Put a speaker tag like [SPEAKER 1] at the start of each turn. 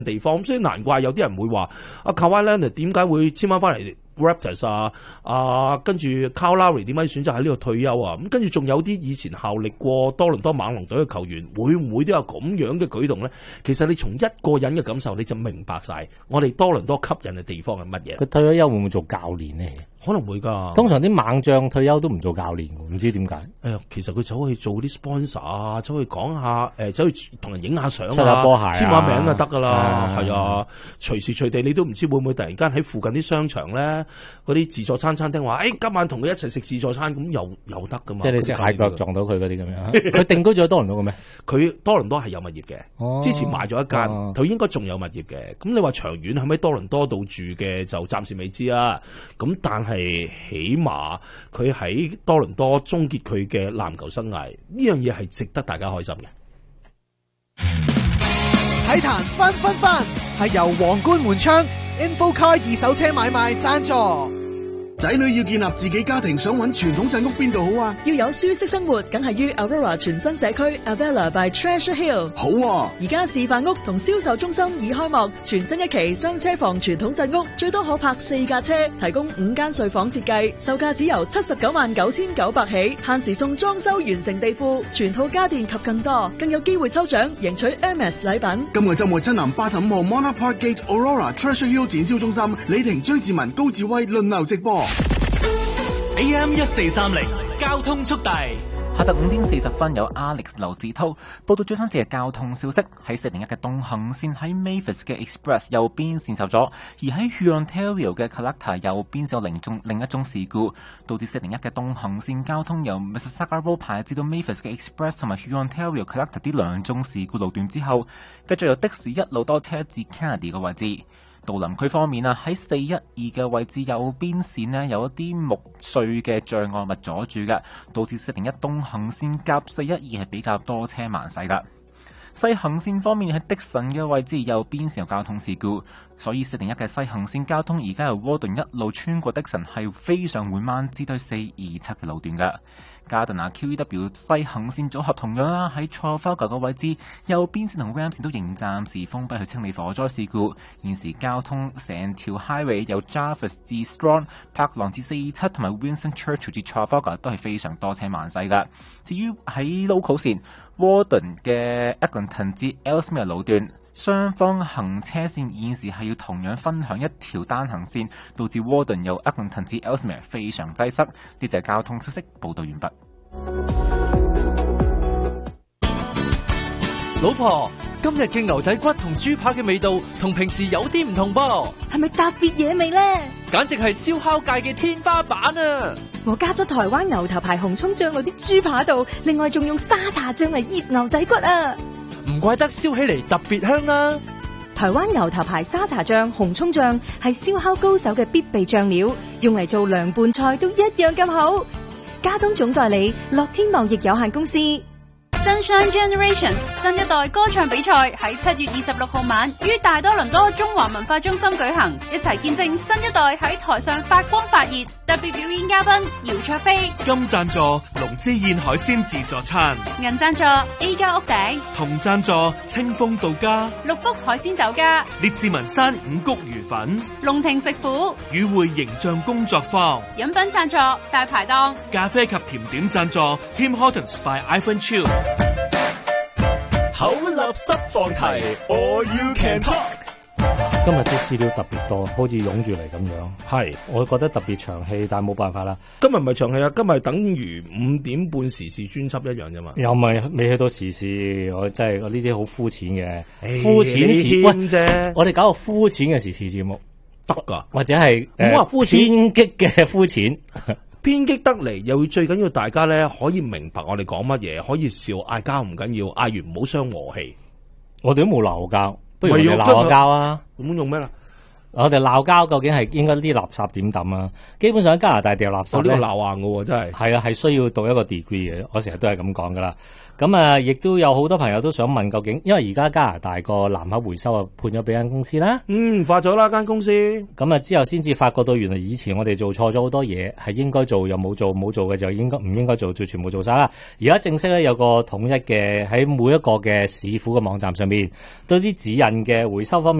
[SPEAKER 1] 地方，所以難怪有啲人會話阿 Kawhi Leonard 點解會簽翻嚟 Raptors 跟住 Kyle Lowry 點解選擇喺呢度退休啊？咁跟住仲有啲以前效力過多倫多猛龍隊嘅球員，會唔會都有咁樣嘅舉動咧？其實你從一個人嘅感受，你就明白晒我哋多倫多吸引嘅地方係乜嘢。
[SPEAKER 2] 佢退咗休會唔會做教練咧？
[SPEAKER 1] 可能會噶。
[SPEAKER 2] 通常啲猛將退休都唔做教練，唔知點解。
[SPEAKER 1] 其實佢走去做啲 sponsor 啊，走去講下走去同人影下相啊，
[SPEAKER 2] 出下波鞋
[SPEAKER 1] 簽下名就得噶啦。係啊，隨時隨地你都唔知會唔會突然間喺附近啲商場咧，嗰啲自助餐廳話，今晚同佢一齊食自助餐，咁又得噶嘛。
[SPEAKER 2] 即係你食蟹腳撞到佢嗰啲咁樣。佢定居咗多倫多嘅咩？
[SPEAKER 1] 佢多倫多係有物業嘅，之前賣咗一間，佢應該仲有物業嘅。咁你話長遠係咪多倫多度住嘅，就暫時未知啊。咁但係起碼佢喺多倫多終結佢嘅籃球生涯，呢樣嘢係值得大家開心嘅。
[SPEAKER 3] 體壇分分分係由皇冠門窗 Infocar 二手車買賣贊助。
[SPEAKER 4] 仔女要建立自己家庭，想揾傳統鎮屋邊度好啊？
[SPEAKER 5] 要有舒適生活，梗係於 Aurora 全新社區 Avella by Treasure Hill。
[SPEAKER 4] 好啊！
[SPEAKER 5] 而家示範屋同銷售中心已開幕，全新一期雙車房傳統鎮屋，最多可泊4架車，提供5間睡房設計，售價只由799900起，限時送裝修完成地庫、全套家電及更多，更有機會抽獎贏取 Hermes 禮品。
[SPEAKER 4] 今個週末親臨85號 Monarch Park Gate Aurora Treasure Hill 展銷中心，李婷、張志文、高志威輪流直播。
[SPEAKER 6] AM 1430交通速遞。
[SPEAKER 7] 下晝5點40分，有 Alex 劉志滔報道最新嘅交通消息。喺401嘅東行線喺 Mavis 嘅 Express 右邊線受阻，而喺 Hurontario 嘅 Collector 右邊有另一宗事故，導致401嘅東行線交通由 Mississauga Road 排至到 Mavis 嘅 Express 同埋 Hurontario Collector 啲兩宗事故路段之後，繼續由的士一路多車至 Kennedy 嘅位置。道林區方面啊，喺412嘅位置右邊線呢，有一啲木碎嘅障礙物阻住嘅，導致401東行線夾412係比較多車慢駛噶。西行線方面喺迪神嘅位置右邊線有交通事故，所以401嘅西行線交通而家由窩頓一路穿過迪神係非常緩慢至到427嘅路段噶。加頓亞 QEW 西行線組合同樣啦，喺Trafalgar嘅位置右邊線同 Ram 線都仍暫時封閉去清理火災事故。現時交通成條 highway 由 Jarvis 至 Strong、Park Lawn 至47同埋 Winston Churchill 至 Trafalgar 都係非常多車慢駛噶。至於喺 local 線 Warden 嘅 Eglinton 至 Ellesmere 路段，雙方行車線現時係要同樣分享一條單行線，導致 Warden 由 Eglinton 至 Ellesmere 非常擠塞。呢就係交通消息報道完畢。
[SPEAKER 8] 老婆，今日嘅牛仔骨同豬扒嘅味道同平時有啲唔同噃，
[SPEAKER 9] 係咪特別野味呢？
[SPEAKER 8] 簡直係燒烤界嘅天花板啊！
[SPEAKER 9] 我加咗台灣牛頭牌紅蔥醬落啲豬扒度，另外仲用沙茶醬嚟醃牛仔骨啊！
[SPEAKER 8] 唔怪得燒起嚟特別香啦！
[SPEAKER 9] 台灣牛頭牌沙茶醬、紅蔥醬係燒烤高手嘅必備醬料，用嚟做涼拌菜都一樣咁好。加東總代理樂天貿易有限公司。
[SPEAKER 10] Sunshine Generations 新一代歌唱比賽喺7月26號晚於大多倫多中華文化中心舉行，一齊見證新一代喺台上發光發熱。特別表演嘉賓姚卓飛，
[SPEAKER 6] 金贊助龍之燕海鮮自助餐，
[SPEAKER 10] 銀贊助 A 家屋頂，
[SPEAKER 6] 銅贊助清風到家，
[SPEAKER 10] 六福海鮮酒家，
[SPEAKER 6] 列治文山五穀魚粉，
[SPEAKER 10] 龍庭食府，
[SPEAKER 6] 與會形象工作坊，
[SPEAKER 10] 飲品贊助大排檔，
[SPEAKER 6] 咖啡及甜點贊助 Tim Hortons by Ivan Chiu。口立濕放題 All You Can Talk。
[SPEAKER 2] 今日啲資料特別多，好似湧住嚟咁樣。
[SPEAKER 1] 係，
[SPEAKER 2] 我覺得特別長氣，但係冇辦法啦。
[SPEAKER 1] 今日唔係長氣啊，今日等於5點半時事專輯一樣啫嘛。
[SPEAKER 2] 又咪未去到時事，我真係我呢啲好膚淺嘅，膚淺時啫。我哋搞個膚淺嘅時事節目
[SPEAKER 1] 得噶，
[SPEAKER 2] 或者係
[SPEAKER 1] 唔好話膚淺
[SPEAKER 2] 偏激嘅膚淺。
[SPEAKER 1] 偏激得嚟，又最緊要大家咧可以明白我哋講乜嘢，可以笑，嗌交唔緊要，嗌完唔好傷和氣。
[SPEAKER 2] 我哋都冇鬧交，不如我哋鬧交啊！
[SPEAKER 1] 咁用咩啦？
[SPEAKER 2] 我哋鬧交究竟係應該啲垃圾點抌啊？基本上喺加拿大掉垃圾
[SPEAKER 1] 呢個鬧硬嘅喎，真係。
[SPEAKER 2] 係啊，係需要讀一個 degree 嘅。我成日都係咁講噶啦。咁啊，亦都有好多朋友都想問，究竟因為而家加拿大個藍盒回收啊判咗俾間公司啦，
[SPEAKER 1] 發咗啦間公司。
[SPEAKER 2] 咁啊之後先至發覺到原來以前我哋做錯咗好多嘢，係應該做又冇做，冇做嘅就應該唔應該做，就全部做晒啦。而家正式咧有個統一嘅喺每一個嘅市府嘅網站上面，對啲指引嘅回收方面。